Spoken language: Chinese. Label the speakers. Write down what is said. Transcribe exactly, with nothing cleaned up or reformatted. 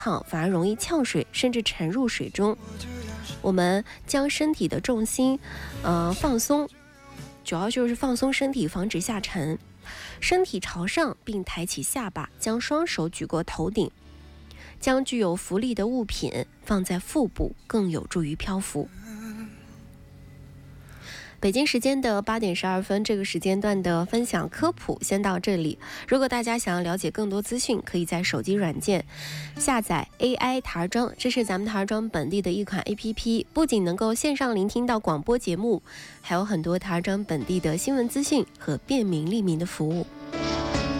Speaker 1: 躺反而容易呛水，甚至沉入水中。我们将身体的重心，呃放松，主要就是放松身体，防止下沉。身体朝上，并抬起下巴，将双手举过头顶。将具有浮力的物品放在腹部，更有助于漂浮。北京时间的八点十二分，这个时间段的分享科普先到这里。如果大家想要了解更多资讯，可以在手机软件下载 A I 台儿庄，这是咱们台儿庄本地的一款 A P P， 不仅能够线上聆听到广播节目，还有很多台儿庄本地的新闻资讯和便民利民的服务。